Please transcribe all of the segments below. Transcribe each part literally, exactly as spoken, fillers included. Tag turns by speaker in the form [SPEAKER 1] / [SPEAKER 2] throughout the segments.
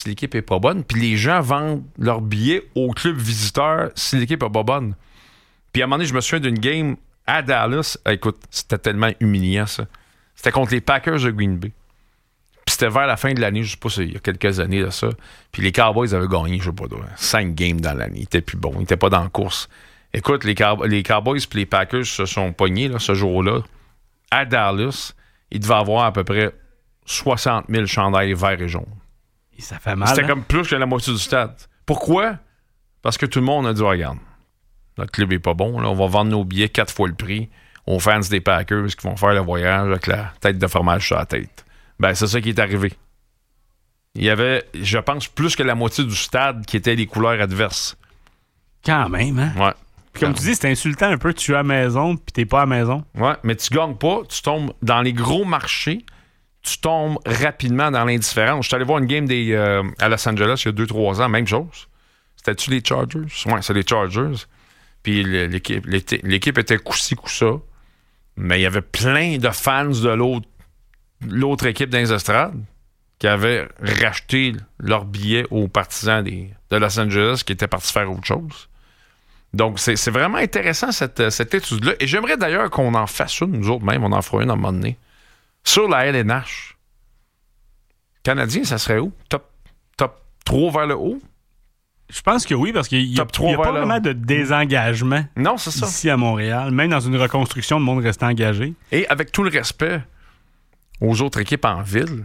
[SPEAKER 1] si l'équipe est pas bonne, puis les gens vendent leurs billets au club visiteur si l'équipe est pas bonne. Puis à un moment donné, je me souviens d'une game à Dallas. Écoute, c'était tellement humiliant, ça. C'était contre les Packers de Green Bay. Puis c'était vers la fin de l'année, je sais pas, il y a quelques années, là, ça. Puis les Cowboys avaient gagné, je sais pas, cinq games dans l'année. Ils étaient plus bons, ils étaient pas dans la course. Écoute, les, Cow- les Cowboys puis les Packers se sont pognés, là, ce jour-là, à Dallas. Ils devaient avoir à peu près soixante mille chandails verts et jaunes.
[SPEAKER 2] Et ça fait mal.
[SPEAKER 1] C'était
[SPEAKER 2] hein?
[SPEAKER 1] comme plus que la moitié du stade. Pourquoi? Parce que tout le monde a dit, regarde, notre club est pas bon, là, on va vendre nos billets quatre fois le prix aux fans des Packers qui vont faire le voyage avec la tête de fromage sur la tête. Ben, c'est ça qui est arrivé. Il y avait, je pense, plus que la moitié du stade qui était les couleurs adverses.
[SPEAKER 2] Quand même, hein?
[SPEAKER 1] Ouais.
[SPEAKER 2] Puis comme tu dis, c'est insultant un peu, tu es à la maison, puis t'es pas à la maison.
[SPEAKER 1] Ouais, mais tu gagnes pas, tu tombes dans les gros marchés, tu tombes rapidement dans l'indifférence. Je suis allé voir une game des, euh, à Los Angeles il y a deux trois ans, même chose. C'était-tu les Chargers? Ouais, c'est les Chargers. Puis l'équipe, l'équipe était coup-ci, coup-ça. Mais il y avait plein de fans de l'autre, l'autre équipe dans les estrades qui avaient racheté leurs billets aux partisans des, de Los Angeles qui étaient partis faire autre chose. Donc, c'est, c'est vraiment intéressant cette, cette étude-là. Et j'aimerais d'ailleurs qu'on en fasse une, nous autres même, on en fera une à un moment donné, sur la L N H. Canadien, ça serait où? Top, top trois vers le haut?
[SPEAKER 2] Je pense que oui, parce qu'il n'y a, a pas vraiment de désengagement
[SPEAKER 1] non, c'est ça.
[SPEAKER 2] Ici à Montréal. Même dans une reconstruction, le monde reste engagé.
[SPEAKER 1] Et avec tout le respect aux autres équipes en ville,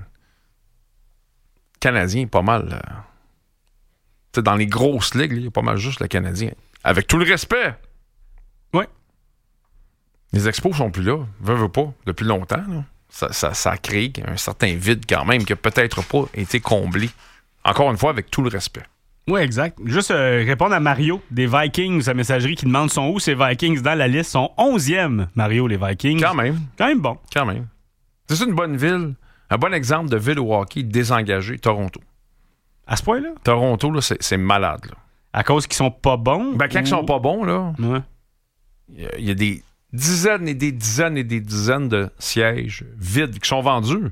[SPEAKER 1] Canadien, pas mal. Euh, dans les grosses ligues, il y a pas mal juste le Canadien. Avec tout le respect.
[SPEAKER 2] Oui.
[SPEAKER 1] Les Expos sont plus là. Veux, veux pas. Depuis longtemps. Là. Ça, ça, ça a créé un certain vide quand même qui n'a peut-être pas été comblé. Encore une fois, avec tout le respect.
[SPEAKER 2] Oui, exact. Juste euh, répondre à Mario des Vikings, sa messagerie qui demande sont où ces Vikings dans la liste. Sont onzième, Mario, les Vikings.
[SPEAKER 1] Quand même.
[SPEAKER 2] Quand même bon.
[SPEAKER 1] Quand même. C'est une bonne ville. Un bon exemple de ville au hockey désengagé, Toronto.
[SPEAKER 2] À ce point-là?
[SPEAKER 1] Toronto, là, c'est, c'est malade. Là.
[SPEAKER 2] À cause qu'ils sont pas bons?
[SPEAKER 1] Ben, quand
[SPEAKER 2] ou...
[SPEAKER 1] ils sont pas bons, là, il
[SPEAKER 2] ouais.
[SPEAKER 1] y, y a des dizaines et des dizaines et des dizaines de sièges vides qui sont vendus.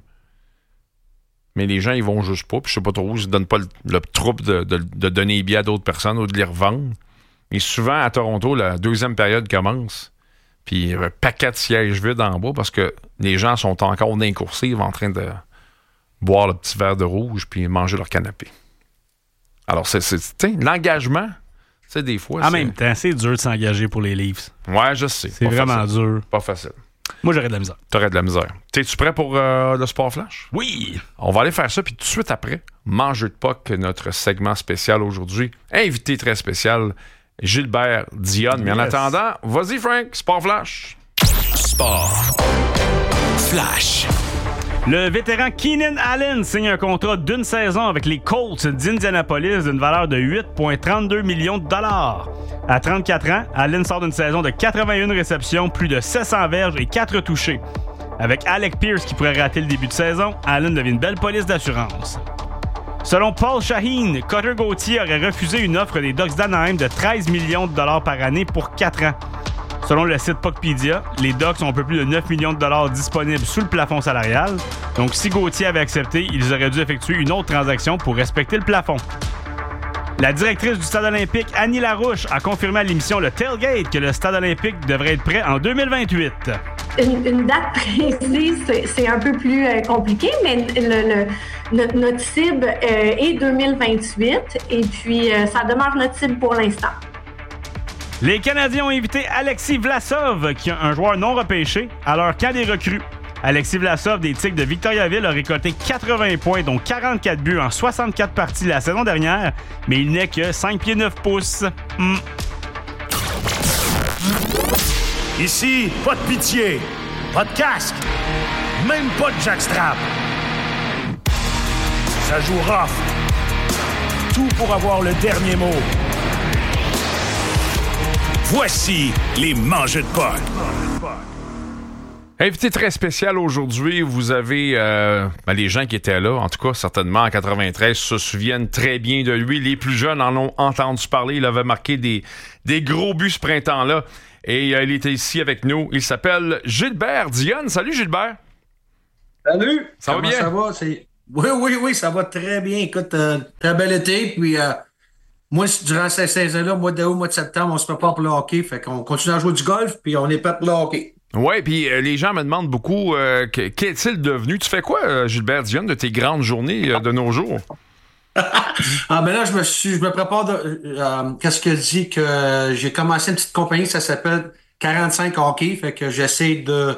[SPEAKER 1] Mais les gens, ils vont juste pas. Puis je sais pas trop, ils ne donnent pas le, le trouble de, de, de donner les billets à d'autres personnes ou de les revendre. Et souvent, à Toronto, la deuxième période commence. Puis il y a un paquet de sièges vides en bas parce que les gens sont encore dans les coursives en train de boire le petit verre de rouge puis manger leur canapé. Alors, c'est, c'est l'engagement, tu sais, des fois...
[SPEAKER 2] En
[SPEAKER 1] c'est...
[SPEAKER 2] même temps, c'est dur de s'engager pour les Leafs.
[SPEAKER 1] Ouais, je sais.
[SPEAKER 2] C'est vraiment
[SPEAKER 1] facile.
[SPEAKER 2] dur.
[SPEAKER 1] Pas facile.
[SPEAKER 2] Moi, j'aurais de la misère.
[SPEAKER 1] T'aurais de la misère. T'es-tu prêt pour euh, le Sport Flash?
[SPEAKER 2] Oui!
[SPEAKER 1] On va aller faire ça, puis tout de suite après, Mangeux de Puck, notre segment spécial aujourd'hui. Invité très spécial, Gilbert Dionne. Mais en
[SPEAKER 2] Yes.
[SPEAKER 1] attendant, vas-y, Frank, Sport Flash.
[SPEAKER 3] Sport Flash.
[SPEAKER 2] Le vétéran Keenan Allen signe un contrat d'une saison avec les Colts d'Indianapolis d'une valeur de huit virgule trente-deux millions de dollars. À trente-quatre ans, Allen sort d'une saison de quatre-vingt-une réceptions, plus de sept cents verges et quatre touchés. Avec Alec Pierce qui pourrait rater le début de saison, Allen devient une belle police d'assurance. Selon Paul Shaheen, Cutter Gauthier aurait refusé une offre des Ducks d'Anaheim de treize millions de dollars par année pour quatre ans. Selon le site Puckpedia, les Ducks ont un peu plus de neuf millions de dollars disponibles sous le plafond salarial. Donc, si Gauthier avait accepté, ils auraient dû effectuer une autre transaction pour respecter le plafond. La directrice du Stade olympique, Annie Larouche, a confirmé à l'émission Le Tailgate que le Stade olympique devrait être prêt en deux mille vingt-huit.
[SPEAKER 4] Une, une date précise, c'est, c'est un peu plus euh, compliqué, mais le, le, notre, notre cible euh, est deux mille vingt-huit et puis euh, ça demeure notre cible pour l'instant.
[SPEAKER 2] Les Canadiens ont invité Alexis Vlasov, qui est un joueur non repêché, à leur camp des recrues. Alexis Vlasov des Tigres de Victoriaville a récolté quatre-vingts points, dont quarante-quatre buts en soixante-quatre parties la saison dernière, mais il n'est que cinq pieds neuf pouces. Mm.
[SPEAKER 5] Ici, pas de pitié, pas de casque, même pas de jackstrap. Ça joue rough. Tout pour avoir le dernier mot. Voici les Mangeux de Puck.
[SPEAKER 1] Invité très spécial aujourd'hui, vous avez euh, ben les gens qui étaient là, en tout cas certainement en quatre-vingt-treize, se souviennent très bien de lui. Les plus jeunes en ont entendu parler. Il avait marqué des, des gros buts ce printemps-là. Et euh, il était ici avec nous. Il s'appelle Gilbert Dionne. Salut Gilbert.
[SPEAKER 6] Salut.
[SPEAKER 1] Ça va
[SPEAKER 6] Comment
[SPEAKER 1] bien?
[SPEAKER 6] ça va? C'est... Oui, oui, oui, ça va très bien. Écoute, euh, très bel été. Puis euh, moi, durant cette saison-là, mois d'août, mois de septembre, on se prépare pour le hockey. Fait qu'on continue à jouer du golf, puis on est prêt pour le hockey.
[SPEAKER 1] Oui, puis euh, les gens me demandent beaucoup euh, que- qu'est-il devenu? Tu fais quoi, euh, Gilbert Dionne, de tes grandes journées euh, de nos jours?
[SPEAKER 6] Ah ben là, je me suis, je me prépare de, euh, qu'est-ce que je dis que j'ai commencé une petite compagnie, ça s'appelle quarante-cinq Hockey, fait que j'essaie de,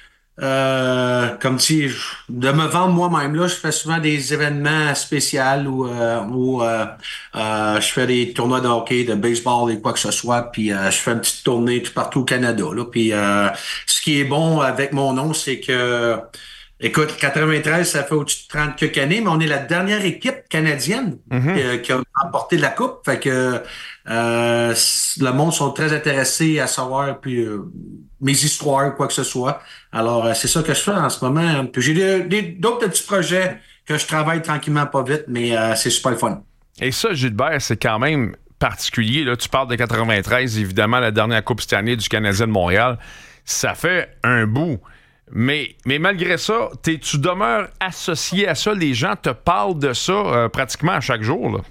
[SPEAKER 6] euh, comme si, de me vendre moi-même. Là, je fais souvent des événements spéciaux où, euh, où euh, euh, je fais des tournois de hockey, de baseball et quoi que ce soit, puis euh, je fais une petite tournée tout partout au Canada. Là, puis euh, ce qui est bon avec mon nom, c'est que écoute, quatre-vingt-treize, ça fait au-dessus de trente quelques années, mais on est la dernière équipe canadienne
[SPEAKER 1] Mhm.
[SPEAKER 6] qui, qui a remporté la Coupe. Fait que euh, le monde sont très intéressés à savoir puis euh, mes histoires, quoi que ce soit. Alors, euh, c'est ça que je fais en ce moment. Puis j'ai des- des- d'autres petits projets que je travaille tranquillement, pas vite, mais euh, c'est super le fun.
[SPEAKER 1] Et ça, Gilbert, c'est quand même particulier. Là, tu parles de quatre-vingt-treize, évidemment, la dernière Coupe cette année du Canadien de Montréal. Ça fait un bout. Mais, mais malgré ça, t'es- tu demeures associé à ça. Les gens te parlent de ça euh, pratiquement à chaque jour. Là.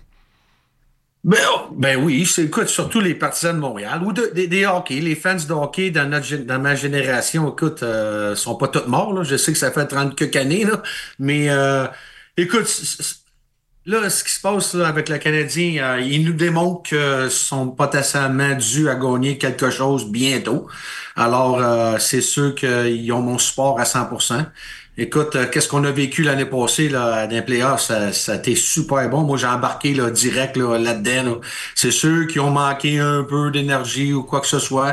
[SPEAKER 6] Ben, oh, ben oui, c'est, écoute, surtout les partisans de Montréal ou de- des, des hockey, les fans de hockey dans notre gé- dans ma génération, écoute, euh, sont pas tous morts, là. Je sais que ça fait trente quelques années, là. Mais euh, écoute, c- c- là, ce qui se passe là, avec le Canadien, euh, il nous démontre qu'ils sont potentiellement dus à gagner quelque chose bientôt. Alors, euh, c'est sûr qu'ils ont mon support à cent pour cent. Écoute, euh, qu'est-ce qu'on a vécu l'année passée là, dans les playoffs, ça, ça a été super bon. Moi, j'ai embarqué là, direct là, là-dedans. Là. C'est sûr qu'ils ont manqué un peu d'énergie ou quoi que ce soit.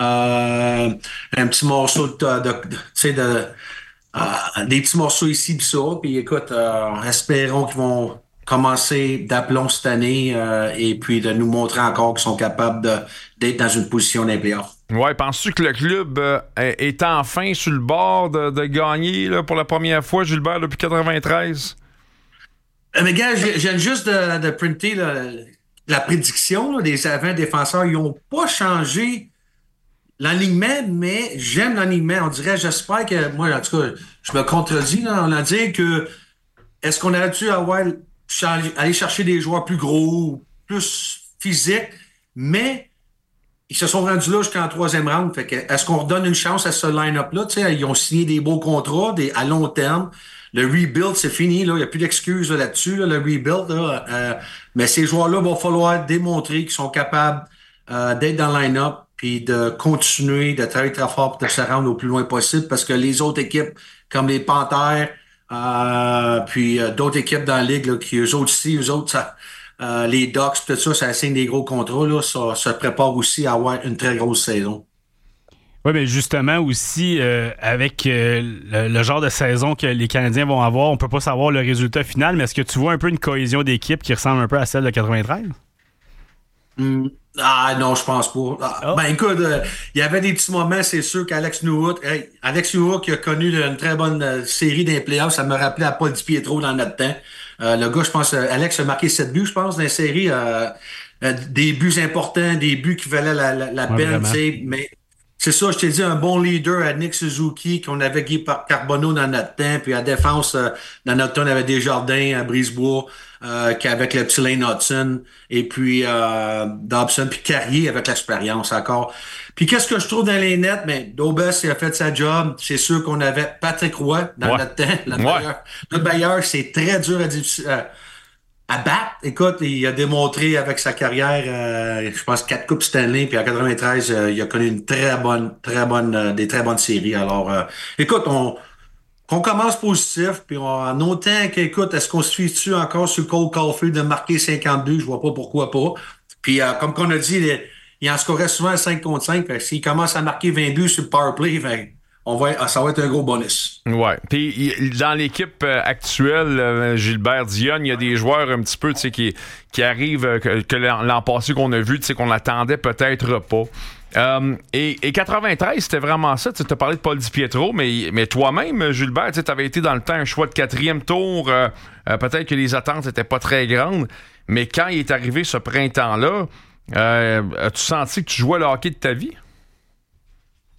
[SPEAKER 6] Euh, un petit morceau de, de, de tu sais, de euh, des petits morceaux ici pis ça. Puis écoute, euh, espérons qu'ils vont commencer d'aplomb cette année euh, et puis de nous montrer encore qu'ils sont capables de, d'être dans une position d'un playoff.
[SPEAKER 1] Ouais, penses-tu que le club euh, est enfin sur le bord de, de gagner là, pour la première fois, Gilbert, depuis quatre-vingt-treize?
[SPEAKER 6] Euh, Mais gars, je je viens juste de, de printer là, la prédiction là, des avant défenseurs. Ils n'ont pas changé l'alignement, mais j'aime l'alignement. On dirait, j'espère que, moi, en tout cas, je me contredis, là, on a dit que est-ce qu'on aurait dû avoir changé- aller chercher des joueurs plus gros, plus physiques, mais ils se sont rendus là jusqu'en troisième round. Fait que, est-ce qu'on redonne une chance à ce line-up-là? Tu sais, ils ont signé des beaux contrats des, à long terme. Le rebuild, c'est fini. Là. Il n'y a plus d'excuses là, là-dessus, là, le rebuild. Là. Euh, mais ces joueurs-là vont falloir démontrer qu'ils sont capables euh, d'être dans le line-up puis de continuer de travailler très fort pour se rendre au plus loin possible parce que les autres équipes, comme les Panthers, euh, puis euh, d'autres équipes dans la ligue, là, qui eux autres aussi, eux autres, ça, euh, les Ducks, tout ça, ça signe des gros contrats, là, ça se prépare aussi à avoir une très grosse saison.
[SPEAKER 2] Oui, mais justement aussi, euh, avec euh, le, le genre de saison que les Canadiens vont avoir, on peut pas savoir le résultat final, mais est-ce que tu vois un peu une cohésion d'équipe qui ressemble un peu à celle de quatre-vingt-treize?
[SPEAKER 6] Hmm. Ah non, je pense pas. Ah,
[SPEAKER 2] Oh.
[SPEAKER 6] Ben écoute, euh, il y avait des petits moments, c'est sûr qu'Alex Newhook, hey, Alex Newhook qui a connu une très bonne euh, série d'un playoffs, ça me rappelait à Paul DiPietro dans notre temps. Euh, le gars, je pense, euh, Alex a marqué sept buts, je pense, dans la série. Euh, euh, des buts importants, des buts qui valaient la, la, la
[SPEAKER 2] Ouais,
[SPEAKER 6] peine,
[SPEAKER 2] vraiment.
[SPEAKER 6] tu sais, mais c'est ça, je t'ai dit, un bon leader à Nick Suzuki, qu'on avait Guy Par- Carbonneau dans notre temps, puis à défense, euh, dans notre temps, on avait Desjardins à Brisebois, euh, qu'avec le petit Lane Hudson, et puis euh, Dobson, puis Carrier avec l'expérience encore. Puis qu'est-ce que je trouve dans les nets? Ben, Dobes, il a fait sa job. C'est sûr qu'on avait Patrick Roy dans
[SPEAKER 1] Ouais.
[SPEAKER 6] notre temps. Notre
[SPEAKER 1] Ouais.
[SPEAKER 6] bailleur, notre bailleur, c'est très dur à difficile. euh, à battre. Écoute, il a démontré avec sa carrière, euh, je pense, quatre Coupes Stanley, puis en quatre-vingt-treize, euh, il a connu une très bonne, très bonne, euh, des très bonnes séries. Alors, euh, écoute, on, on commence positif, puis on, en autant qu'écoute, est-ce qu'on se fie dessus encore sur Cole Caulfield de marquer cinquante-deux? Je vois pas pourquoi pas. Puis, euh, comme qu'on a dit, il, il en scorait souvent à cinq contre cinq. Fait que s'il commence à marquer vingt buts sur le power play, fait, on va, ça va être un gros bonus.
[SPEAKER 1] Ouais. Puis il- dans l'équipe euh, actuelle, euh, Gilbert Dionne, il y a des joueurs un petit peu, tu sais, qui, qui arrivent, euh, que, que l'an, l'an passé qu'on a vu, tu sais, qu'on l'attendait peut-être pas. Euh, et, et quatre-vingt-treize, c'était vraiment ça. Tu as parlé de Paul DiPietro, mais, mais toi-même, Gilbert, tu avais été dans le temps un choix de quatrième tour. Euh, euh, peut-être que les attentes n'étaient pas très grandes, mais quand il est arrivé ce printemps-là, euh, as-tu senti que tu jouais le hockey de ta vie?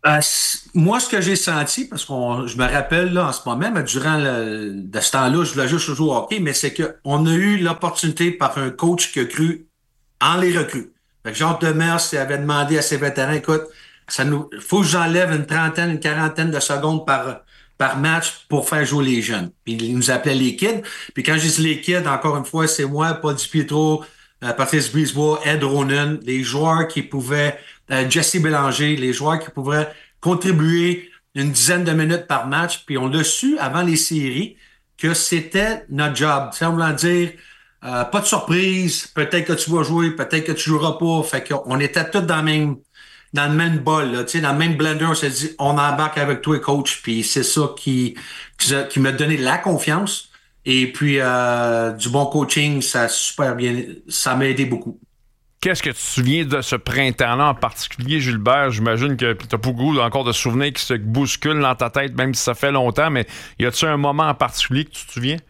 [SPEAKER 6] Euh, moi, ce que j'ai senti, parce que je me rappelle là en ce moment, mais durant le, de ce temps-là, je voulais juste jouer au hockey, mais c'est qu'on a eu l'opportunité par un coach qui a cru en les recrues. Fait que Jean Demers avait demandé à ses vétérans, écoute, ça nous, faut que j'enlève une trentaine, une quarantaine de secondes par, par match pour faire jouer les jeunes. Puis il nous appelait les kids. Puis quand je dis les kids, encore une fois, c'est moi, Paul DiPietro, euh, Patrice Brisebois, Ed Ronan, les joueurs qui pouvaient, euh, Jesse Bélanger, les joueurs qui pouvaient contribuer une dizaine de minutes par match. Puis on l'a su avant les séries que c'était notre job. Ça veut dire, euh, pas de surprise, peut-être que tu vas jouer, peut-être que tu joueras pas. Fait qu'on était tous dans le même, dans le même bol, là, tu sais, dans le même blender. On s'est dit, on embarque avec toi, coach. Puis c'est ça qui, qui, qui m'a donné la confiance. Et puis, euh, du bon coaching, ça a super bien, ça m'a aidé beaucoup.
[SPEAKER 1] Qu'est-ce que tu te souviens de ce printemps-là en particulier, Gilbert? J'imagine que tu as beaucoup encore de souvenirs qui se bousculent dans ta tête, même si ça fait longtemps, mais y a-tu un moment en particulier que tu te souviens?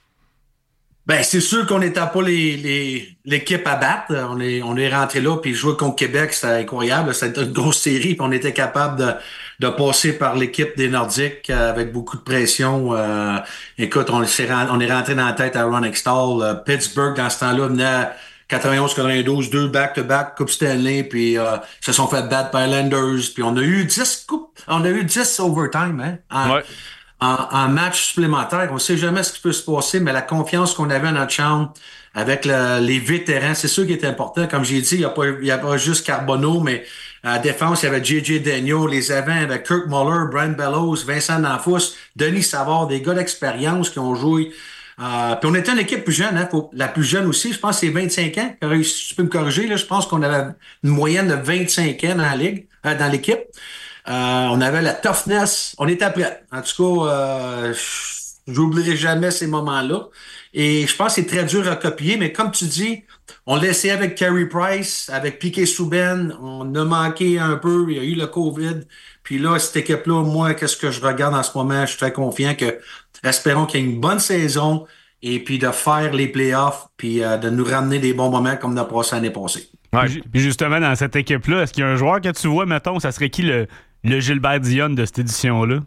[SPEAKER 6] Ben, c'est sûr qu'on n'était pas les, les, l'équipe à battre. On est, on est rentré là, puis jouer contre Québec, c'était incroyable. C'était une grosse série, puis on était capable de, de passer par l'équipe des Nordiques avec beaucoup de pression. Euh, écoute, on, s'est, on est rentré dans la tête à Ron Extall. Euh, Pittsburgh, dans ce temps-là, venait à quatre-vingt-onze quatre-vingt-douze, deux back-to-back, Coupe Stanley, puis euh, se sont fait battre par Islanders. Puis on a eu dix coupes, on a eu dix overtime, hein. En,
[SPEAKER 1] ouais.
[SPEAKER 6] En, en match supplémentaire, on ne sait jamais ce qui peut se passer, mais la confiance qu'on avait à notre chambre avec le, les vétérans, c'est sûr qui est important. Comme j'ai dit, il n'y a pas, il y a pas juste Carbonneau, mais à la défense, il y avait J J Daniel, les avants avec Kirk Muller, Brian Bellows, Vincent Danfous, Denis Savard, des gars d'expérience qui ont joué. Euh, puis on était une équipe plus jeune, hein, faut, la plus jeune aussi, je pense que c'est vingt-cinq ans. Si tu peux me corriger, là, je pense qu'on avait une moyenne de vingt-cinq ans dans la ligue, euh, dans l'équipe. Euh, on avait la toughness, on était prêts. En tout cas, euh, j'oublierai jamais ces moments-là. Et je pense que c'est très dur à copier, mais comme tu dis, on l'a essayé avec Carey Price, avec Piquet Souben, on a manqué un peu, il y a eu le COVID. Puis là, cette équipe-là, moi, qu'est-ce que je regarde en ce moment, je suis très confiant que, espérons qu'il y ait une bonne saison et puis de faire les playoffs, puis euh, de nous ramener des bons moments comme on a passé l'année passée.
[SPEAKER 2] Ouais. Puis justement, dans cette équipe-là, est-ce qu'il y a un joueur que tu vois, mettons, ça serait qui le, le Gilbert Dionne de cette édition-là?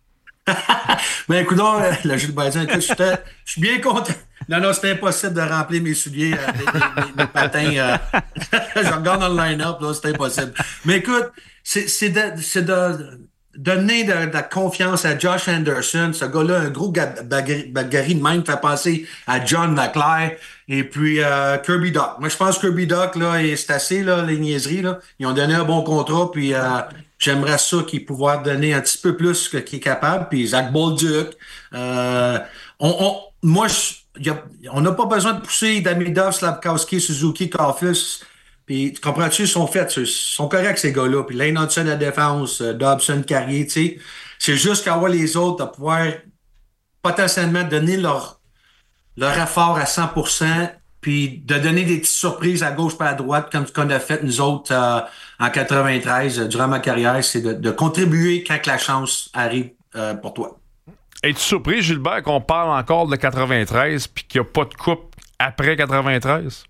[SPEAKER 6] Ben, écoute, le Gilbert Dionne, écoute, je suis bien content. Non, non, c'était impossible de remplir mes souliers, euh, les, les, les patins. Euh, je regarde dans le line-up, là, c'est impossible. Mais écoute, c'est, c'est de, c'est de donner de, de la confiance à Josh Anderson. Ce gars-là, un gros bagarre de même, fait penser à John Leclerc et puis euh, Kirby Dach. Moi, je pense que Kirby Dach, là, c'est assez, là, les niaiseries, là. Ils ont donné un bon contrat, puis euh, j'aimerais ça qu'ils pouvaient donner un petit peu plus que qu'il est capable. Puis Zach Bolduc. Euh, on, on, moi, je, a, on n'a pas besoin de pousser Damidov, Slafkowski, Suzuki, Kaufus. Puis, tu comprends-tu, ils sont faits, ils sont corrects, ces gars-là. Puis Lane Hudson à la défense, Dobson, Carrier, tu sais. C'est juste qu'avoir les autres, de pouvoir potentiellement donner leur, leur effort à cent pour cent, puis de donner des petites surprises à gauche et à droite, comme ce qu'on a fait nous autres euh, en quatre-vingt-treize, euh, durant ma carrière, c'est de, de contribuer quand la chance arrive euh, pour toi.
[SPEAKER 1] Es-tu surpris, Gilbert, qu'on parle encore de quatre-vingt-treize puis qu'il n'y a pas de coupe après quatre-vingt-treize?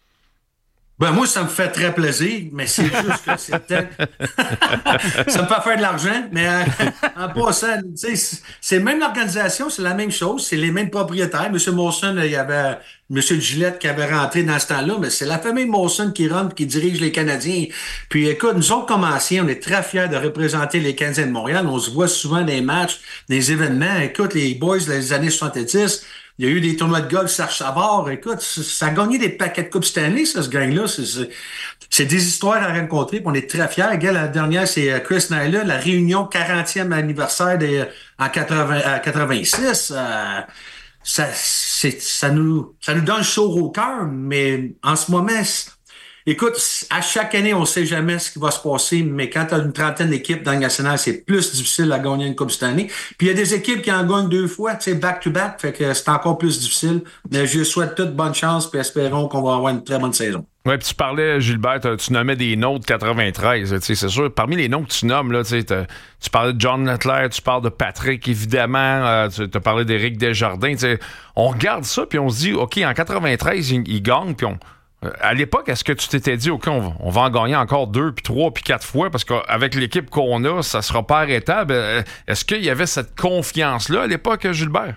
[SPEAKER 6] Ben moi, ça me fait très plaisir, mais c'est juste que c'était... ça me fait faire de l'argent, mais euh, en passant, tu sais, c'est même l'organisation, c'est la même chose, c'est les mêmes propriétaires. M. Molson, il y avait M. Gillette qui avait rentré dans ce temps-là, mais c'est la famille Molson qui rentre, qui dirige les Canadiens. Puis écoute, nous autres, comme anciens, on est très fiers de représenter les Canadiens de Montréal. On se voit souvent dans les matchs, dans les événements. Écoute, les boys des années soixante-dix... Il y a eu des tournois de golf, Serge Savard. Écoute, ça a gagné des paquets de Coupes Stanley, ça, ce gang-là. C'est, c'est, c'est des histoires à rencontrer, puis on est très fiers. Regarde, la dernière, c'est Chris Nyland, la réunion quarantième anniversaire des, en quatre-vingt-six. Euh, ça, c'est, ça, nous, ça nous donne chaud au cœur, mais en ce moment... Écoute, à chaque année, on sait jamais ce qui va se passer, mais quand tu as une trentaine d'équipes dans le national, c'est plus difficile à gagner une Coupe cette année. Puis il y a des équipes qui en gagnent deux fois, tu sais, back-to-back, fait que c'est encore plus difficile. Mais je souhaite toute bonne chance, puis espérons qu'on va avoir une très bonne saison.
[SPEAKER 1] Oui, puis tu parlais, Gilbert, tu nommais des noms de quatre-vingt-treize, tu sais, c'est sûr. Parmi les noms que tu nommes, là, tu sais, tu parlais de John Leclerc, tu parles de Patrick, évidemment, euh, tu as parlé d'Éric Desjardins, tu sais. On regarde ça, puis on se dit, OK, en quatre-vingt-treize, ils, ils gagnent, puis on... À l'époque, est-ce que tu t'étais dit, OK, on va, on va en gagner encore deux, puis trois, puis quatre fois, parce qu'avec l'équipe qu'on a, ça sera pas arrêtable. Est-ce qu'il y avait cette confiance-là à l'époque, Gilbert?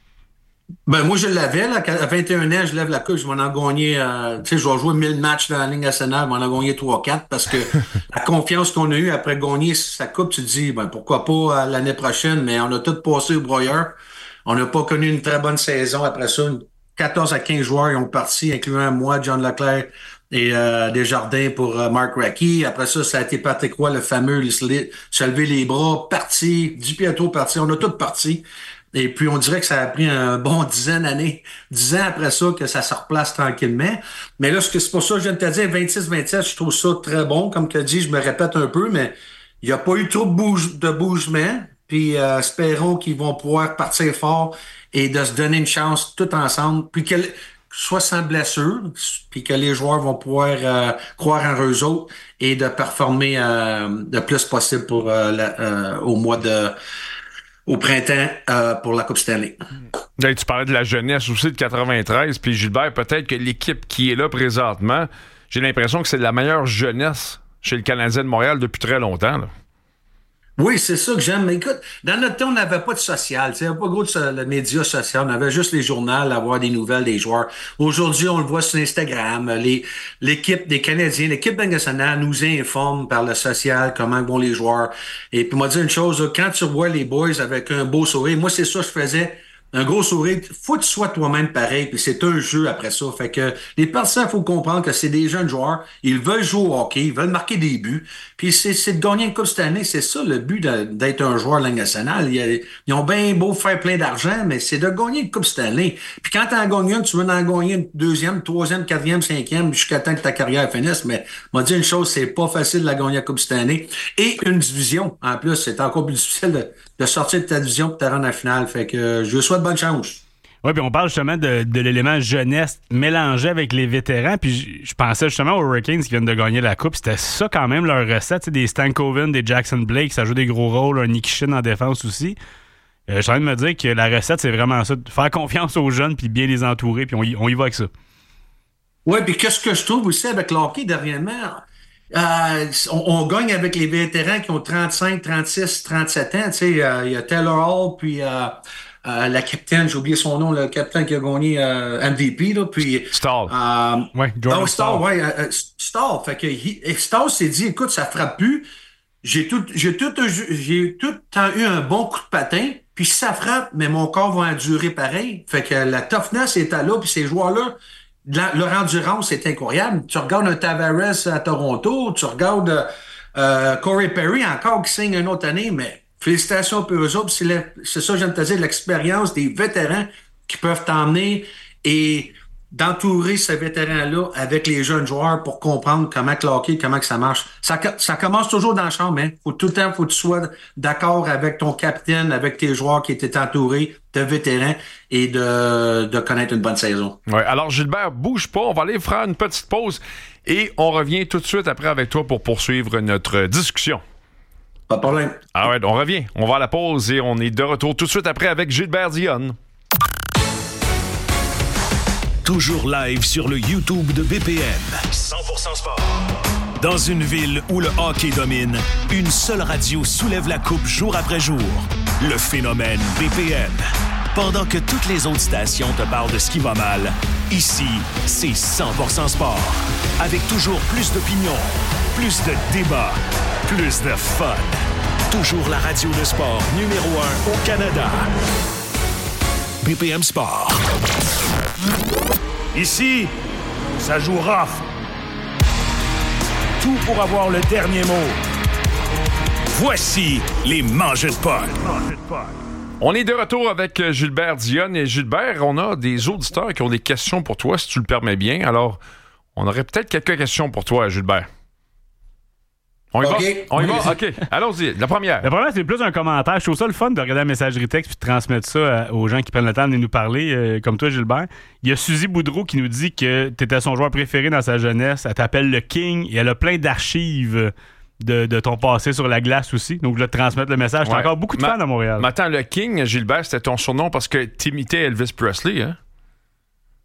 [SPEAKER 6] Ben, moi, je l'avais, là. À vingt et un ans, je lève la coupe, je m'en ai gagné, euh, tu sais, je vais jouer mille matchs dans la Ligue nationale, je m'en ai gagné trois quatre parce que la confiance qu'on a eue après gagner sa coupe, tu te dis, ben, pourquoi pas euh, l'année prochaine, mais on a tout passé au broyeur. On n'a pas connu une très bonne saison après ça. quatorze à quinze joueurs ils ont parti, incluant moi, John Leclerc et euh, Desjardins pour euh, Mark Recchi. Après ça, ça a été Patrick Roy, le fameux, le, se lever les bras, parti, Di Pietro parti, on a tous parti. Et puis, on dirait que ça a pris un bon dizaine d'années, dix ans après ça, que ça se replace tranquillement. Mais là, c'est pour ça que je viens de te dire, vingt-six vingt-sept, je trouve ça très bon. Comme tu as dit, je me répète un peu, mais il n'y a pas eu trop de, bouge, de bougement. Puis, euh, espérons qu'ils vont pouvoir partir fort et de se donner une chance tout ensemble. Puis, que, soit sans blessure, puis que les joueurs vont pouvoir euh, croire en eux autres et de performer euh, le plus possible pour euh, la, euh, au mois de... au printemps euh, pour la Coupe Stanley.
[SPEAKER 1] Là, tu parlais de la jeunesse aussi de quatre-vingt-treize, puis Gilbert, peut-être que l'équipe qui est là présentement, j'ai l'impression que c'est la meilleure jeunesse chez le Canadien de Montréal depuis très longtemps. Là.
[SPEAKER 6] Oui, c'est ça que j'aime. Mais écoute, dans notre temps, on n'avait pas de social. Il n'y avait pas gros de le média social. On avait juste les journaux, avoir des nouvelles des joueurs. Aujourd'hui, on le voit sur Instagram. Les, l'équipe des Canadiens, l'équipe nationale nous informe par le social comment vont les joueurs. Et puis, moi, dire une chose, quand tu vois les boys avec un beau sourire, moi, c'est ça que je faisais. Un gros sourire, faut que tu sois toi-même pareil, puis c'est un jeu après ça. Fait que les personnes, faut comprendre que c'est des jeunes joueurs, ils veulent jouer au hockey, ils veulent marquer des buts, puis c'est, c'est de gagner une coupe cette année. C'est ça le but de, d'être un joueur de la Ligue nationale. Ils, ils ont bien beau faire plein d'argent, mais c'est de gagner une coupe cette année. Puis quand t'en gagnes une, tu veux en gagner une deuxième, troisième, quatrième, cinquième, jusqu'à temps que ta carrière finisse. Mais moi dire une chose, c'est pas facile de la gagner la coupe cette année. Et une division, en plus, c'est encore plus difficile de, de sortir de ta division pour te rendre à la finale. Fait que je souhaite bonne chance.
[SPEAKER 2] Oui, puis on parle justement de, de l'élément jeunesse mélangé avec les vétérans. Puis je, je pensais justement aux Hurricanes qui viennent de gagner la Coupe. C'était ça quand même leur recette. Des Stankoven, des Jackson Blake, ça joue des gros rôles. Un Nikishin en défense aussi. Euh, je suis en train de me dire que la recette, c'est vraiment ça. De faire confiance aux jeunes puis bien les entourer. Puis on y, on y va avec ça.
[SPEAKER 6] Oui, puis qu'est-ce que je trouve aussi avec le hockey dernièrement? Euh, on, on gagne avec les vétérans qui ont trente-cinq, trente-six, trente-sept ans. Tu sais, euh, il y a Taylor Hall, puis euh, euh, la capitaine, j'ai oublié son nom, le capitaine qui a gagné euh, M V P. Là, puis,
[SPEAKER 1] Stall.
[SPEAKER 6] Euh,
[SPEAKER 1] oui, Jordan
[SPEAKER 6] oh, Stall. Oui, euh, Stall. Fait que he, Stall s'est dit, écoute, ça frappe plus. J'ai tout, j'ai tout, j'ai tout le temps eu un bon coup de patin. Puis si ça frappe, mais mon corps va endurer pareil. Fait que la toughness est là, puis ces joueurs-là, La, leur endurance est incroyable. Tu regardes un Tavares à Toronto, tu regardes euh, Corey Perry encore qui signe une autre année, mais félicitations pour eux autres. C'est, la, c'est ça, je viens de te dire, l'expérience des vétérans qui peuvent t'emmener et d'entourer ces vétérans-là avec les jeunes joueurs pour comprendre comment que le hockey, comment que ça marche. Ça, ça commence toujours dans la chambre, hein. Faut tout le temps, faut que tu sois d'accord avec ton capitaine, avec tes joueurs qui étaient entourés de vétérans et de, de connaître une bonne saison.
[SPEAKER 1] Ouais, alors Gilbert, bouge pas, on va aller faire une petite pause et on revient tout de suite après avec toi pour poursuivre notre discussion.
[SPEAKER 6] Pas de problème.
[SPEAKER 1] Ah ouais, on revient. On va à la pause et on est de retour tout de suite après avec Gilbert Dionne.
[SPEAKER 3] Toujours live sur le YouTube de B P M.
[SPEAKER 5] cent pour cent sport.
[SPEAKER 3] Dans une ville où le hockey domine, une seule radio soulève la coupe jour après jour. Le phénomène B P M. Pendant que toutes les autres stations te parlent de ce qui va mal, ici, c'est cent pour cent sport. Avec toujours plus d'opinions, plus de débats, plus de fun. Toujours la radio de sport numéro un au Canada. B P M Sport.
[SPEAKER 5] Ici, ça joue rough. Tout pour avoir le dernier mot. Voici les Mangeux de Paul.
[SPEAKER 1] On est de retour avec Gilbert Dionne. Et Gilbert, on a des auditeurs qui ont des questions pour toi, si tu le permets bien. Alors, on aurait peut-être quelques questions pour toi, Gilbert. On y
[SPEAKER 6] okay.
[SPEAKER 1] va? On y va? OK. Allons-y. La première.
[SPEAKER 2] La première, c'est plus un commentaire. Je trouve ça le fun de regarder la messagerie texte puis de transmettre ça euh, aux gens qui prennent le temps de nous parler, euh, comme toi, Gilbert. Il y a Suzy Boudreau qui nous dit que tu étais son joueur préféré dans sa jeunesse. Elle t'appelle le King et elle a plein d'archives de, de ton passé sur la glace aussi. Donc, je vais te transmettre le message. T'as ouais. encore beaucoup de Ma- fans à Montréal.
[SPEAKER 1] Mais attends, le King, Gilbert, c'était ton surnom parce que t'imitais Elvis Presley, hein?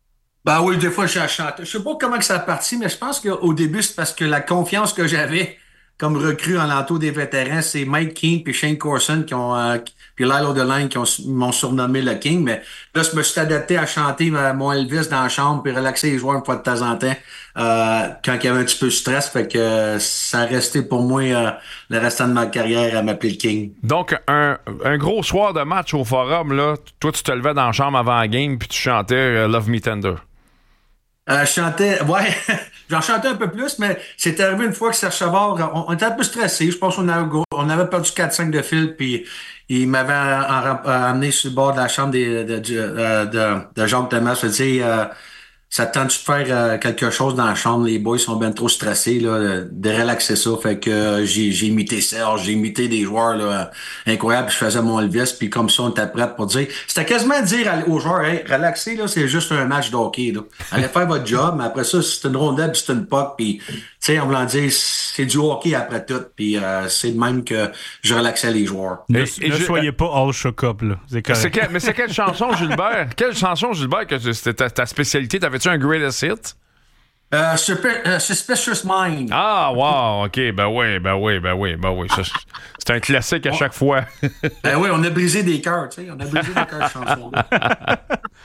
[SPEAKER 6] Ben oui, des fois, je chante. Je sais pas comment que ça a parti, mais je pense qu'au début, c'est parce que la confiance que j'avais comme recrue en l'entour des vétérans, c'est Mike King puis Shane Corson qui ont, euh, puis Lyle O'Deline qui ont, m'ont surnommé le King. Mais là, je me suis adapté à chanter euh, mon Elvis dans la chambre puis relaxer les joueurs une fois de temps en temps euh, quand il y avait un petit peu de stress. Fait que euh, ça a resté pour moi euh, le restant de ma carrière à m'appeler le King.
[SPEAKER 1] Donc, un, un gros soir de match au Forum, là, toi, tu te levais dans la chambre avant la game puis tu chantais euh, Love Me Tender.
[SPEAKER 6] Euh, je chantais, ouais, j'en chantais un peu plus, mais c'est arrivé une fois que Serge Savard, on, on était un peu stressé. Je pense qu'on avait, on avait perdu quatre cinq de fil, puis il m'avait en, en, amené sur le bord de la chambre des, de, de, de, de Jacques Thomas. Je dis, euh, ça te tente de faire euh, quelque chose dans la chambre? Les boys sont bien trop stressés, là, de relaxer ça. Fait que euh, j'ai, j'ai imité Serge, j'ai imité des joueurs là, incroyables, puis je faisais mon Elvis, puis comme ça, on était prêt pour dire. C'était quasiment dire aux joueurs, hey, relaxez, là, c'est juste un match de hockey. Là. Allez faire votre job, mais après ça, c'est une rondelle, puis c'est une puck, puis tu sais, en voulant dire, c'est du hockey après tout, puis euh, c'est de même que je relaxais les joueurs.
[SPEAKER 2] Ne,
[SPEAKER 1] Et,
[SPEAKER 2] ne
[SPEAKER 1] et
[SPEAKER 2] soyez
[SPEAKER 1] je...
[SPEAKER 2] pas all shook up, là. C'est correct.
[SPEAKER 1] C'est quel, mais c'est quelle chanson, Gilbert? Quelle chanson, Gilbert, que c'était ta, ta spécialité? T'avais-tu un greatest hit?
[SPEAKER 6] Euh, Super, uh, Suspicious Mind.
[SPEAKER 1] Ah, wow, OK, ben oui, ben oui, ben oui, ben oui. Ça, c'est un classique à chaque fois.
[SPEAKER 6] Ben oui, on a brisé des cœurs, tu sais, on a brisé des cœurs de chanson-là.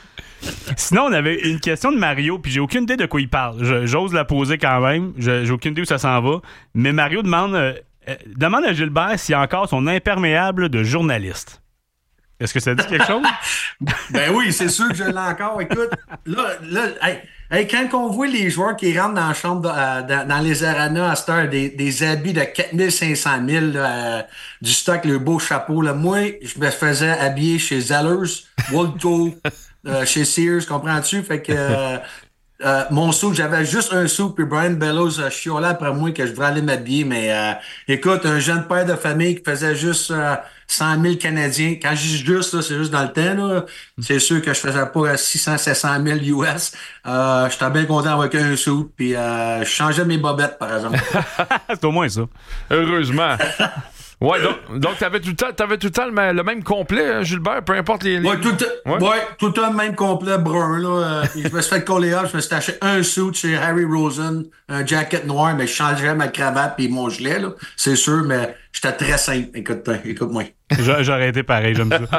[SPEAKER 2] Sinon, on avait une question de Mario, puis j'ai aucune idée de quoi il parle. Je, j'ose la poser quand même. Je, j'ai aucune idée où ça s'en va. Mais Mario demande, euh, demande à Gilbert s'il a encore son imperméable de journaliste. Est-ce que ça dit quelque chose?
[SPEAKER 6] Ben oui, c'est sûr que je l'ai encore. Écoute, là, là hey, hey, quand on voit les joueurs qui rentrent dans la chambre, euh, dans, dans les arenas à cette heure, des, des habits de quatre mille cinq cent mille, là, euh, du stock, le beau chapeau, là, moi, je me faisais habiller chez Zellers, Waldo, euh, chez Sears, comprends-tu? Fait que euh, euh, mon sou, j'avais juste un sou, puis Brian Bellows a chiolé après moi que je devrais aller m'habiller, mais euh, écoute, un jeune père de famille qui faisait juste euh, cent mille Canadiens, quand je dis juste, là, c'est juste dans le temps, là, c'est sûr que je faisais pas six cents, sept cent mille U S. Euh, j'étais bien content avec un sou, puis euh, je changeais mes bobettes, par exemple.
[SPEAKER 2] C'est au moins ça.
[SPEAKER 1] Heureusement. Ouais, donc, donc t'avais tout le temps, t'avais tout le temps le, le même complet, hein, Gilbert, peu importe les... les...
[SPEAKER 6] Ouais, tout, ouais. ouais, tout le temps le même complet brun, là. Euh, je me suis fait coller up, je me suis acheté un suit chez Harry Rosen, un jacket noir, mais je changeais ma cravate et mon gilet, là. C'est sûr, mais j'étais très simple. Écoute, écoute-moi.
[SPEAKER 2] J'aurais été pareil, j'aime ça.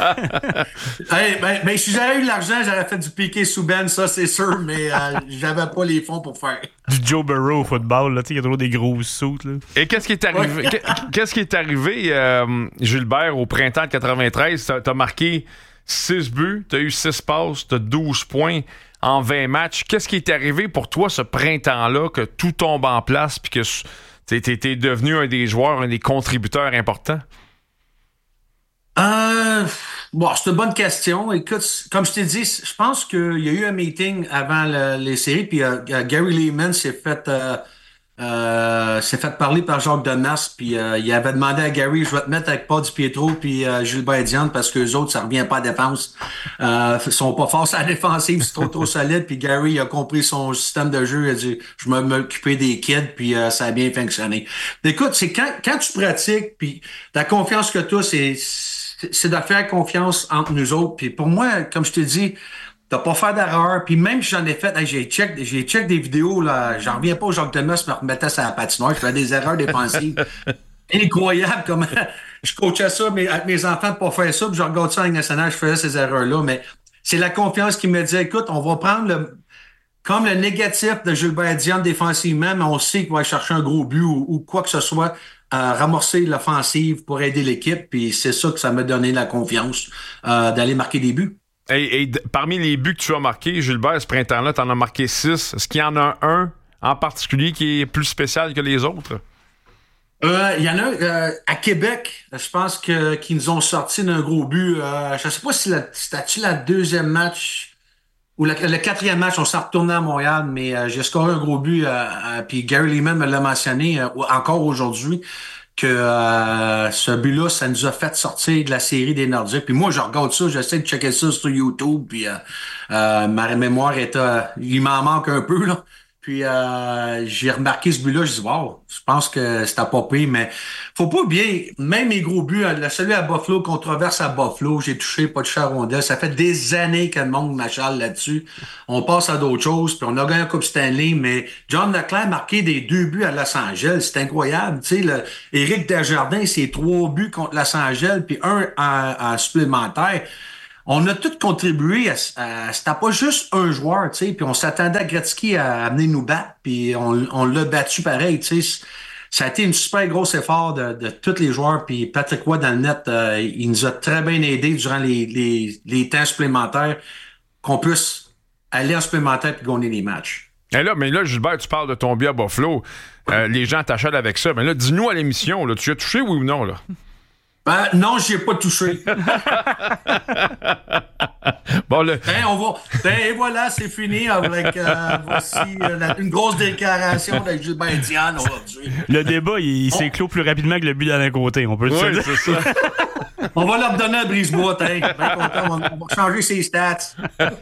[SPEAKER 6] Hey, ben, ben, si j'avais eu de l'argent, j'aurais fait du piqué sous Ben, ça, c'est sûr, mais euh, j'avais pas les fonds pour faire.
[SPEAKER 2] Du Joe Burrow au football, là, tu sais, il y a toujours des gros suits, là.
[SPEAKER 1] Et qu'est-ce qui est arrivé,
[SPEAKER 6] Ouais.
[SPEAKER 1] qu'est-ce qui est arrivé, euh, Gilbert, au printemps de quatre-vingt-treize? T'as, t'as marqué six buts, t'as eu six passes, t'as douze points en vingt matchs. Qu'est-ce qui est arrivé pour toi ce printemps-là, que tout tombe en place, puis que t'es, t'es, t'es devenu un des joueurs, un des contributeurs importants?
[SPEAKER 6] Euh, bon, c'est une bonne question. Écoute, comme je t'ai dit, je pense qu'il y a eu un meeting avant le- les séries, puis euh, Gary Lehman s'est fait euh, euh, s'est fait parler par Jacques Demas, puis euh, il avait demandé à Gary, je vais te mettre avec Paul DiPietro puis euh, Gilbert Diane parce que les autres, ça revient pas à la défense. Euh, ils sont pas forts à la défensive, c'est trop trop solide. Puis Gary a compris son système de jeu, il a dit, je vais m'occuper des kids, puis euh, ça a bien fonctionné. Écoute, c'est quand quand tu pratiques, puis la confiance que tu as, c'est c'est de faire confiance entre nous autres. Puis pour moi, comme je te dis, t'as pas faire d'erreur. Puis même si j'en ai fait, hey, j'ai check, j'ai check des vidéos, là, j'en reviens pas au Jacques Demas me remettait sur la patinoire, je faisais des erreurs défensives. Incroyable comment je coachais ça mais avec mes enfants de pas faire ça, puis je regarde ça en Ligue nationale, je faisais ces erreurs-là. Mais c'est la confiance qui me dit, écoute, on va prendre le comme le négatif de Gilbert Diane défensivement, mais on sait qu'il va aller chercher un gros but ou, ou quoi que ce soit, euh, ramorcer l'offensive pour aider l'équipe. Puis c'est ça que ça m'a donné la confiance euh, d'aller marquer des buts.
[SPEAKER 1] Et, et d- parmi les buts que tu as marqués, Gilbert, ce printemps-là, tu en as marqué six. Est-ce qu'il y en a un en particulier qui est plus spécial que les autres?
[SPEAKER 6] Il euh, y en a euh, à Québec, je pense que qu'ils nous ont sorti d'un gros but. Euh, je ne sais pas si la, c'était-tu la deuxième match ou la, le quatrième match, on s'est retourné à Montréal, mais euh, j'ai scoré un gros but. Euh, euh, puis Gary Lehman me l'a mentionné euh, encore aujourd'hui que euh, ce but-là, ça nous a fait sortir de la série des Nordiques. Puis moi, je regarde ça, j'essaie de checker ça sur YouTube. Puis euh, euh, ma mémoire est, euh, il m'en manque un peu là. Puis euh, j'ai remarqué ce but-là, je dis wow, je pense que c'était pas pire, mais faut pas oublier, même mes gros buts, le celui à Buffalo, controverse à Buffalo, j'ai touché, pas de touché à rondelle. Ça fait des années que le monde m'achale là-dessus. On passe à d'autres choses, puis on a gagné la Coupe Stanley, mais John Leclerc a marqué des deux buts à Los Angeles, c'est incroyable. Tu sais, le, Éric Desjardins, c'est trois buts contre Los Angeles, puis un en, en supplémentaire. On a tous contribué à, à c'était pas juste un joueur, tu sais, puis on s'attendait à Gretzky à, à venir nous battre, puis on, on l'a battu pareil, tu sais. Ça a été une super gros effort de, de tous les joueurs, puis Patrick Roy dans le net, euh, il nous a très bien aidés durant les, les, les temps supplémentaires qu'on puisse aller en supplémentaire puis gagner les matchs.
[SPEAKER 1] Et là, mais là, Gilbert, tu parles de ton but à Buffalo. Euh, les gens t'achètent avec ça. Mais là, dis-nous à l'émission, là, tu as touché, oui ou non, là?
[SPEAKER 6] Ben, non, j'y ai pas touché.
[SPEAKER 1] Bon, le...
[SPEAKER 6] Ben, on va. Ben, et voilà, c'est fini avec euh, voici euh, la, une grosse déclaration de Gilbert Diane aujourd'hui.
[SPEAKER 2] Le débat, il, il on... s'éclot plus rapidement que le but d'Alain Côté, on peut le
[SPEAKER 1] oui,
[SPEAKER 2] dire.
[SPEAKER 1] C'est ça.
[SPEAKER 6] On va leur donner un brise-bois, hein. Ben content, on, va, on va changer ses stats.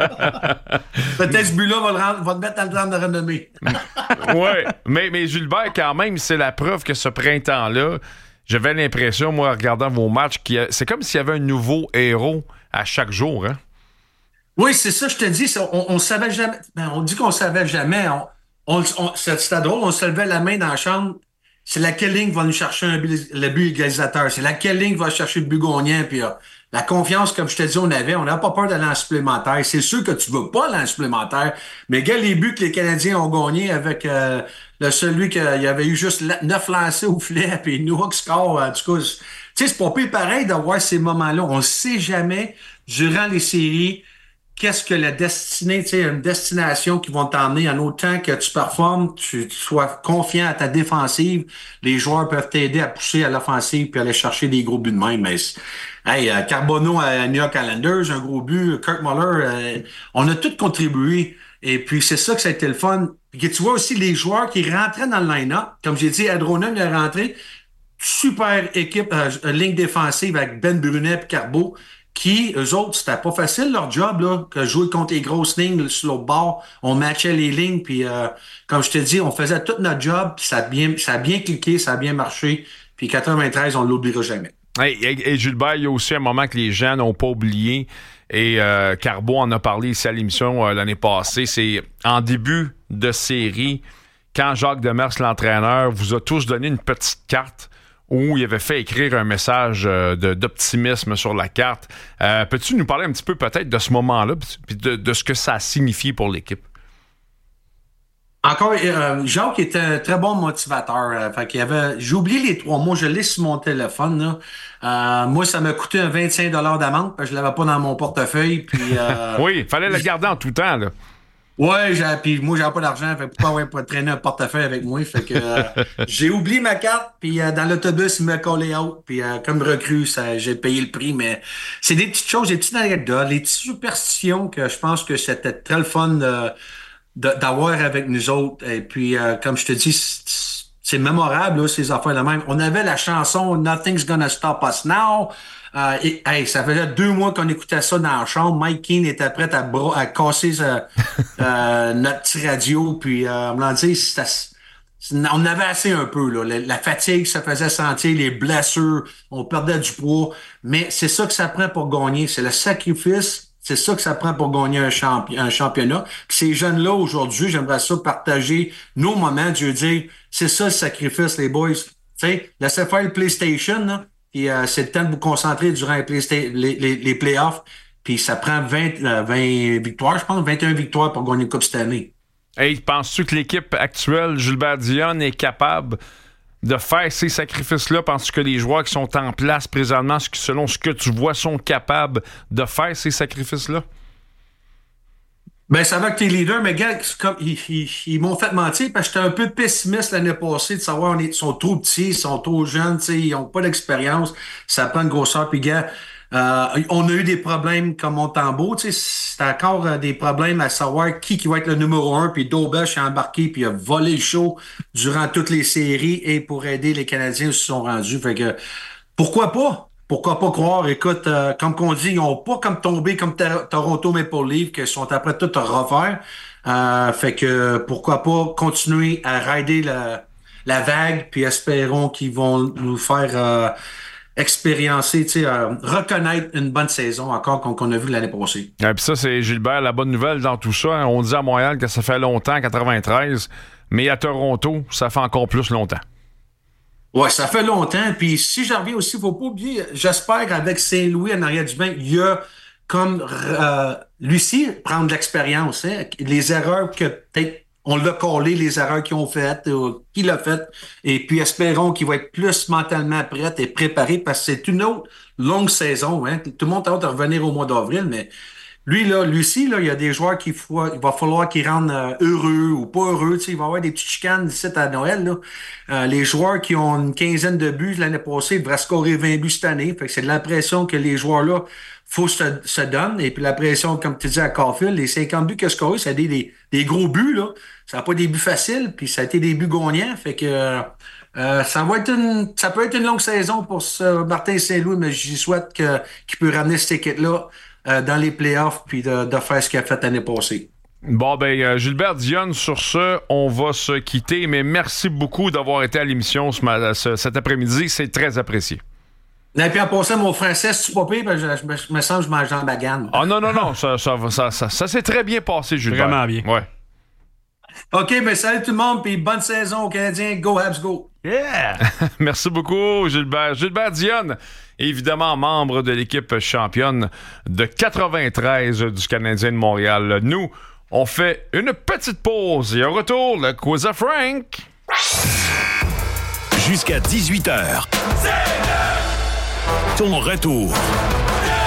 [SPEAKER 6] Peut-être ce but-là va, le rendre, va te mettre dans le drame de renommée.
[SPEAKER 1] Oui, mais, mais Gilbert, quand même, c'est la preuve que ce printemps-là, j'avais l'impression, moi, en regardant vos matchs, qu'il y a... c'est comme s'il y avait un nouveau héros à chaque jour, hein?
[SPEAKER 6] Oui, c'est ça, je te dis. On, on savait jamais. Ben, on dit qu'on savait jamais. On, on, on, c'était drôle, on se levait la main dans la chambre. C'est laquelle ligne va nous chercher un but, le but égalisateur. C'est laquelle ligne va chercher le but gagnant. Puis, euh, la confiance, comme je te dis, on avait. On n'a pas peur d'aller en supplémentaire. C'est sûr que tu veux pas aller en supplémentaire. Mais regarde les buts que les Canadiens ont gagnés avec euh, le celui qu'il y avait eu juste neuf lancés au filet. Puis nous, qui score. En tout cas, tu sais, c'est pas pire pareil d'avoir ces moments-là. On ne sait jamais, durant les séries, qu'est-ce que la destinée, tu sais, une destination qui vont t'emmener en autant que tu performes, tu, tu sois confiant à ta défensive, les joueurs peuvent t'aider à pousser à l'offensive puis aller chercher des gros buts de même. Mais, hey, euh, Carbonneau à New York Islanders, un gros but, Kirk Muller, euh, on a tous contribué. Et puis, c'est ça que ça a été le fun. Puis tu vois aussi les joueurs qui rentraient dans le line-up. Comme j'ai dit, Adronom, il est rentré. Super équipe, euh, ligne défensive avec Ben Brunet et Carbeau. Qui, eux autres, c'était pas facile leur job, là, que jouer contre les grosses lignes sur l'autre bord. On matchait les lignes, puis euh, comme je te dis, on faisait tout notre job, puis ça a bien, ça a bien cliqué, ça a bien marché. Puis quatre-vingt-treize, on ne l'oubliera jamais.
[SPEAKER 1] Hey, et, et Gilbert, il y a aussi un moment que les gens n'ont pas oublié, et euh, Carbeau en a parlé ici à l'émission euh, l'année passée, c'est en début de série, quand Jacques Demers, l'entraîneur, vous a tous donné une petite carte où il avait fait écrire un message euh, de, d'optimisme sur la carte. Euh, peux-tu nous parler un petit peu peut-être de ce moment-là puis de, de ce que ça a signifié pour l'équipe?
[SPEAKER 6] Encore, euh, Jacques était un très bon motivateur. Euh, fait qu'il y avait, j'ai oublié les trois mots, je l'ai sur mon téléphone. Là. Euh, moi, ça m'a coûté un vingt-cinq dollars d'amende parce que je l'avais pas dans mon portefeuille. Puis, euh,
[SPEAKER 1] oui, il fallait le garder en tout temps, là.
[SPEAKER 6] Ouais, j'ai, puis moi, j'avais pas d'argent, fait pourquoi ouais, pas traîner un portefeuille avec moi, fait que euh, j'ai oublié ma carte, puis euh, dans l'autobus, il m'a collé out, puis euh, comme recrue, ça, j'ai payé le prix, mais c'est des petites choses, des petites anecdotes, des petites superstitions que je pense que c'était très le fun de, de, d'avoir avec nous autres, et puis euh, comme je te dis, c'est, c'est mémorable, là, ces affaires de même. On avait la chanson « Nothing's Gonna Stop Us Now », Euh, et, hey, ça faisait deux mois qu'on écoutait ça dans la chambre. Mike Keane était prêt à, bro- à casser euh, euh, notre petit radio. Puis, euh, on l'a dit, c'était, on avait assez un peu. Là. La, la fatigue se faisait sentir, les blessures, on perdait du poids. Mais c'est ça que ça prend pour gagner. C'est le sacrifice. C'est ça que ça prend pour gagner un, champi- un championnat. Puis ces jeunes-là, aujourd'hui, j'aimerais ça partager nos moments. Je veux dire, c'est ça le sacrifice, les boys. Tu sais, laissez faire le PlayStation, là. Puis euh, c'est le temps de vous concentrer durant les, playsta- les, les, les playoffs. Puis ça prend vingt, euh, vingt victoires, je pense, vingt et une victoires pour gagner une Coupe cette année.
[SPEAKER 1] Hey, penses-tu que l'équipe actuelle, Gilbert Dionne, est capable de faire ces sacrifices-là? Penses-tu que les joueurs qui sont en place présentement, selon ce que tu vois, sont capables de faire ces sacrifices-là?
[SPEAKER 6] Ben, ça va que tes leaders, mais gars, comme, ils, ils, ils m'ont fait mentir parce que j'étais un peu pessimiste l'année passée de savoir ils sont trop petits, ils sont trop jeunes, ils n'ont pas d'expérience, ça prend une grosseur. Puis, gars, euh, on a eu des problèmes comme Montembeault, c'est encore euh, des problèmes à savoir qui, qui va être le numéro un. Puis Daubèche est embarqué, puis il a volé le show durant toutes les séries et pour aider les Canadiens qui se sont rendus. Fait que, pourquoi pas? pourquoi pas croire, écoute, euh, comme qu'on dit, ils n'ont pas comme tombé comme ta- Toronto Maple Leafs, qu'ils sont après tout à refaire. Euh, fait que pourquoi pas continuer à rider la, la vague, puis espérons qu'ils vont nous faire euh, expériencer, tu sais, euh, reconnaître une bonne saison encore qu'on, qu'on a vu l'année passée.
[SPEAKER 1] Et puis ça, c'est Gilbert, la bonne nouvelle dans tout ça. Hein. On dit à Montréal que ça fait longtemps, quatre-vingt-treize, mais à Toronto, ça fait encore plus longtemps.
[SPEAKER 6] Ouais, ça fait longtemps. Puis si j'en reviens aussi, faut pas oublier, j'espère qu'avec Saint-Louis en arrière du bain, il y a comme euh, Lucie prendre de l'expérience. Hein? Les erreurs que peut-être on l'a collé, les erreurs qu'ils ont faites, euh, qui l'a fait. Et puis espérons qu'il va être plus mentalement prêt et préparé parce que c'est une autre longue saison. Hein? Tout le monde a hâte de revenir au mois d'avril, mais lui, là, Lucie, là, il y a des joueurs qu'il faut, il va falloir qu'ils rendent euh, heureux ou pas heureux. Tu sais, il va y avoir des petites chicanes d'ici à Noël. Là. Euh, les joueurs qui ont une quinzaine de buts l'année passée devraient scorer vingt buts cette année. Fait que c'est de la pression que les joueurs-là faut se, se donnent. Et puis la pression, comme tu dis à Caulfield, les cinquante buts qu'il a scorés, c'est des, des, des gros buts. Là. Ça n'a pas des buts faciles, puis ça a été des buts gagnants. Fait que euh, ça va être une, ça peut être une longue saison pour ce Martin Saint-Louis, mais j'y souhaite que, qu'il peut ramener cette équipe-là Euh, dans les playoffs, puis de, de faire ce qu'il a fait l'année passée.
[SPEAKER 1] Bon, ben, euh, Gilbert Dionne, sur ce, on va se quitter, mais merci beaucoup d'avoir été à l'émission ce, ce, cet après-midi. C'est très apprécié.
[SPEAKER 6] Et puis en passant, mon français, c'est pas pire, ben, je, je, je me sens que je mange en bagane.
[SPEAKER 1] Ah non, non, non, ça, ça, ça, ça, ça s'est très bien passé, Gilbert.
[SPEAKER 2] Vraiment bien.
[SPEAKER 1] Ouais.
[SPEAKER 6] OK, mais salut tout le monde, puis bonne saison aux Canadiens. Go Habs, go!
[SPEAKER 2] Yeah!
[SPEAKER 1] Merci beaucoup, Gilbert. Gilbert Dionne, évidemment membre de l'équipe championne de quatre-vingt-treize du Canadien de Montréal. Nous, on fait une petite pause et au retour, le quiz à Frank.
[SPEAKER 3] Jusqu'à dix-huit heures. Ton retour